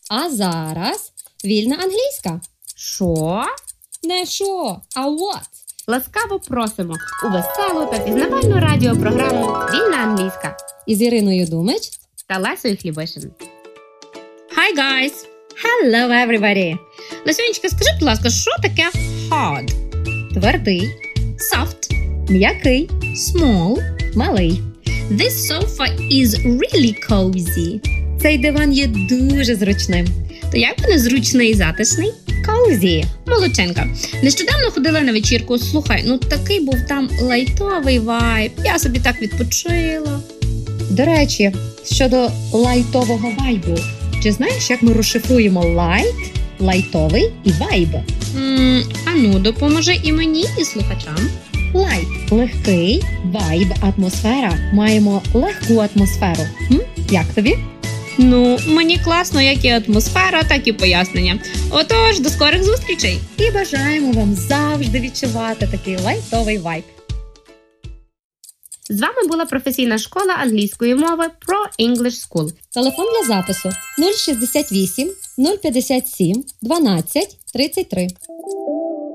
А зараз вільна англійська. Що? Не що, а what? Ласкаво просимо у веселу та пізнавальну радіопрограму «Вільна англійська» Із Іриною Думич та Лесею Хлібишин. Hi, guys! Hello, everybody! Лесюнечка, скажи, будь ласка, що таке hard? твердий, Soft. м'який, Small. малий. This sofa is really cozy. Цей диван є дуже зручним. То як він зручний і затишний? Cozy. Молодченка. Нещодавно ходила на вечірку. Слухай, такий був там лайтовий вайб. Я собі так відпочила. До речі, щодо лайтового вайбу. Чи знаєш, як ми розшифруємо лайтовий і вайб? Допоможи і мені, і слухачам. Лайт – легкий, вайб – атмосфера. Маємо легку атмосферу. Як тобі? Мені класно, як і атмосфера, так і пояснення. Отож, до скорих зустрічей! І бажаємо вам завжди відчувати такий лайтовий вайб. З вами була професійна школа англійської мови Pro English School. Телефон для запису 068 057 12 33.